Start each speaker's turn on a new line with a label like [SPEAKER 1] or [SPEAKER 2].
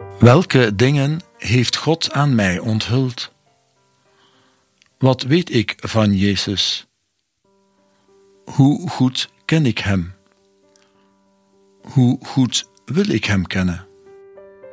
[SPEAKER 1] Welke dingen heeft God aan mij onthuld? Wat weet ik van Jezus? Hoe goed ken ik Hem? Hoe goed wil ik Hem kennen?